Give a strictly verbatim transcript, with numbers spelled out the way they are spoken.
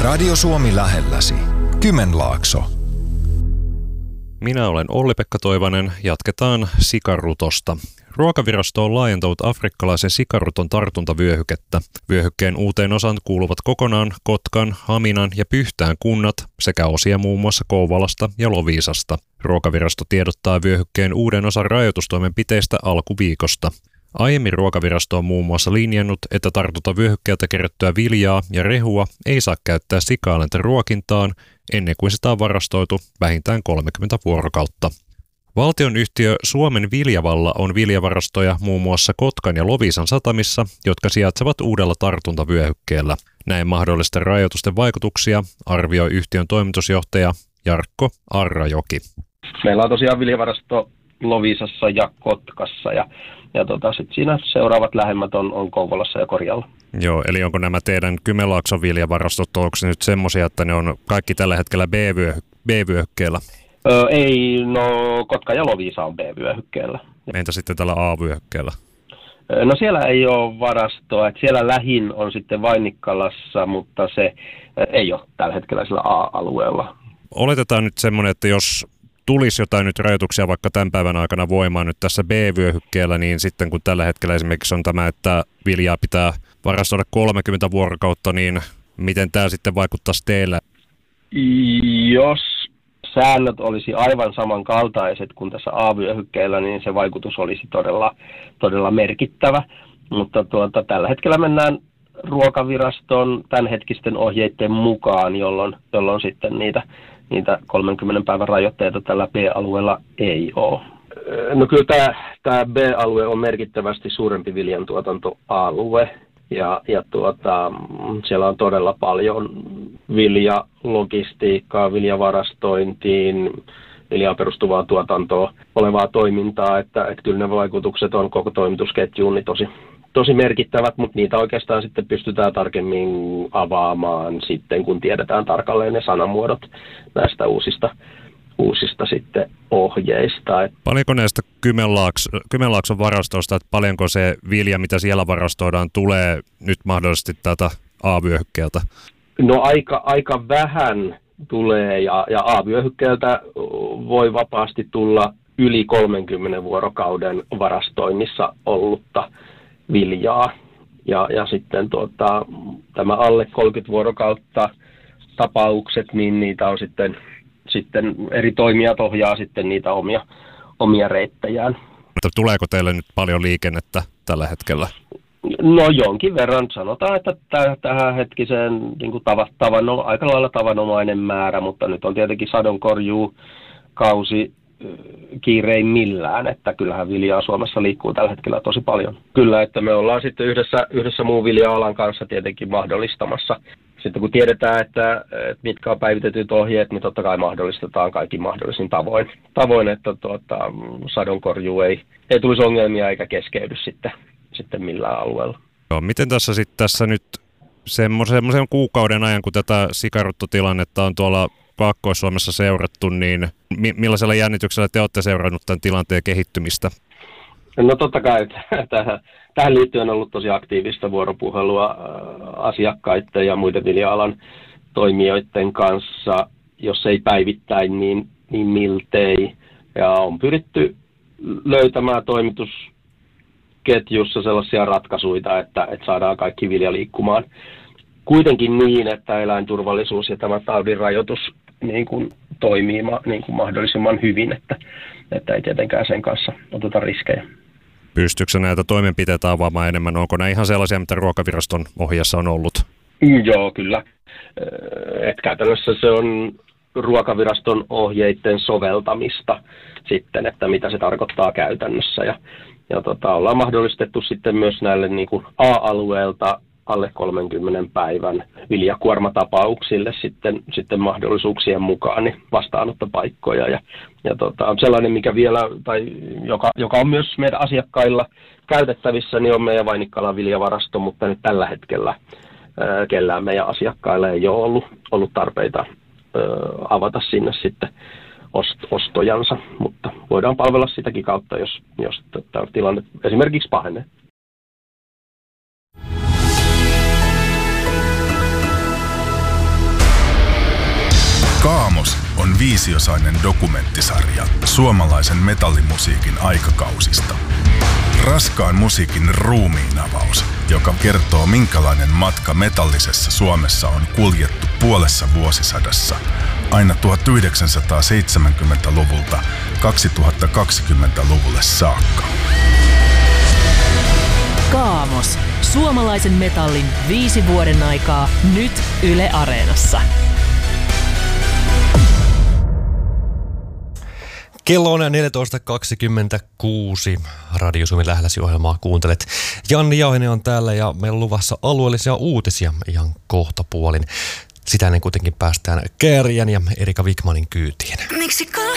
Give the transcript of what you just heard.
Radio Suomi lähelläsi. Kymenlaakso. Minä olen Olli-Pekka Toivanen. Jatketaan sikarutosta. Ruokavirasto on laajentanut afrikkalaisen sikaruton tartuntavyöhykettä. Vyöhykkeen uuteen osaan kuuluvat kokonaan Kotkan, Haminan ja Pyhtään kunnat sekä osia muun muassa Kouvolasta ja Loviisasta. Ruokavirasto tiedottaa vyöhykkeen uuden osan rajoitustoimenpiteistä alkuviikosta. Aiemmin Ruokavirasto on muun muassa linjannut, että tartuntavyöhykkeeltä kerättyä viljaa ja rehua ei saa käyttää sikaeläinten ruokintaan ennen kuin sitä on varastoitu vähintään kolmekymmentä vuorokautta. Valtionyhtiö Suomen Viljavalla on viljavarastoja muun muassa Kotkan ja Loviisan satamissa, jotka sijaitsevat uudella tartuntavyöhykkeellä. Näin mahdollisten rajoitusten vaikutuksia arvioi yhtiön toimitusjohtaja Jarkko Arrajoki. Meillä on tosiaan viljavarasto Loviisassa ja Kotkassa ja, ja tota, sit siinä seuraavat lähemmät on, on Kouvolassa ja Korjalla. Joo, eli onko nämä teidän Kymenlaakson viljavarastot, onko ne nyt semmoisia, että ne on kaikki tällä hetkellä B-vyöhykkeellä? Öö, ei, no Kotka ja Loviisa on B-vyöhykkeellä. Entä sitten tällä A-vyöhykkeellä? No siellä ei ole varastoa, että siellä lähin on sitten Vainikkalassa, mutta se ei ole tällä hetkellä sillä A-alueella. Oletetaan nyt semmoinen, että jos tulisi jotain nyt rajoituksia vaikka tämän päivän aikana voimaan nyt tässä B-vyöhykkeellä, niin sitten kun tällä hetkellä esimerkiksi on tämä, että viljaa pitää varastoida kolmekymmentä vuorokautta, niin miten tämä sitten vaikuttaisi teille? Jos säännöt olisi aivan samankaltaiset kuin tässä A-vyöhykkeellä, niin se vaikutus olisi todella, todella merkittävä. Mutta tuota, tällä hetkellä mennään Ruokaviraston tämänhetkisten ohjeiden mukaan, jolloin, jolloin sitten niitä, niitä kolmenkymmenen päivän rajoitteita tällä B-alueella ei ole. No kyllä tämä, tämä B-alue on merkittävästi suurempi viljantuotantoalue. Ja, ja tuota, siellä on todella paljon viljalogistiikkaa, viljavarastointiin, viljaan perustuvaa tuotantoa olevaa toimintaa, että, että kyllä ne vaikutukset on koko toimitusketjuun niin tosi, tosi merkittävät, mutta niitä oikeastaan sitten pystytään tarkemmin avaamaan sitten, kun tiedetään tarkalleen ne sanamuodot näistä uusista uusista sitten ohjeista. Paljonko näistä Kymenlaaks, Kymenlaakson varastoista, että paljonko se vilja, mitä siellä varastoidaan, tulee nyt mahdollisesti tätä A-vyöhykkeeltä? No aika, aika vähän tulee ja, ja A-vyöhykkeeltä voi vapaasti tulla yli kolmenkymmenen vuorokauden varastoinnissa ollutta viljaa. Ja, ja sitten tuota, tämä alle kolmekymmentä vuorokautta tapaukset, niin niitä on sitten Sitten eri toimijat ohjaa sitten niitä omia, omia reittejään. Mutta tuleeko teille nyt paljon liikennettä tällä hetkellä? No jonkin verran. Sanotaan, että täh- tähän hetkiseen niin kuin tav- tavano- aika lailla tavanomainen määrä, mutta nyt on tietenkin sadonkorjuukausi kiireimmillään, että kyllähän viljaa Suomessa liikkuu tällä hetkellä tosi paljon. Kyllä, että me ollaan sitten yhdessä, yhdessä muun vilja-alan kanssa tietenkin mahdollistamassa. Sitten kun tiedetään, että, että mitkä on päivitetyt ohjeet, niin totta kai mahdollistetaan kaikki mahdollisin tavoin, tavoin että tuota, sadonkorjuu ei, ei tulisi ongelmia eikä keskeydy sitten, sitten millään alueella. Joo, miten tässä sitten tässä nyt semmoisen kuukauden ajan, kun tätä sikaruttotilannetta on tuolla Kaakkois-Suomessa seurattu, niin mi- millaisella jännityksellä te olette seurannut tämän tilanteen kehittymistä? No totta kai, tähän, tähän liittyen on ollut tosi aktiivista vuoropuhelua asiakkaiden ja muiden vilja-alan toimijoiden kanssa, jos ei päivittäin, niin, niin miltei. Ja on pyritty löytämään toimitusketjussa sellaisia ratkaisuja, että, että saadaan kaikki vilja liikkumaan kuitenkin niin, että eläinturvallisuus ja tämä taudin rajoitus niin kuin toimii niin kuin mahdollisimman hyvin, että, että ei tietenkään sen kanssa oteta riskejä. Pystyykö näitä toimenpiteitä avaamaan enemmän? Onko nämä ihan sellaisia, mitä Ruokaviraston ohjeessa on ollut? Joo, kyllä. Et käytännössä se on Ruokaviraston ohjeiden soveltamista sitten, että mitä se tarkoittaa käytännössä. Ja, ja tota, ollaan mahdollistettu sitten myös näille niin kuin A-alueelta alle kolmenkymmenen päivän viljakuormatapauksille sitten, sitten mahdollisuuksien mukaan niin vastaanottopaikkoja. Ja, ja tota, sellainen, mikä vielä, tai joka, joka on myös meidän asiakkailla käytettävissä, niin on meidän Vainikkalan viljavarasto, mutta nyt tällä hetkellä ää, kellään meidän asiakkailla ei ole ollut, ollut tarpeita ää, avata sinne sitten ost, ostojansa, mutta voidaan palvella sitäkin kautta, jos, jos tämä tilanne esimerkiksi pahenee. Kaamos on viisiosainen dokumenttisarja suomalaisen metallimusiikin aikakausista. Raskaan musiikin ruumiinavaus, joka kertoo minkälainen matka metallisessa Suomessa on kuljettu puolessa vuosisadassa aina tuhatyhdeksänsataaseitsemänkymmentäluvulta kaksituhattakaksikymmentäluvulle saakka. Kaamos. Suomalaisen metallin viisi vuoden aikaa nyt Yle Areenassa. Kello on neljätoista kaksikymmentäkuusi. Radio Suomi Lähläsi-ohjelmaa kuuntelet. Janni Jauhinen on täällä ja meillä on luvassa alueellisia uutisia ihan kohta puolin. Sitä ennen kuitenkin päästään Käärijän ja Erika Wikmanin kyytiin. Miksi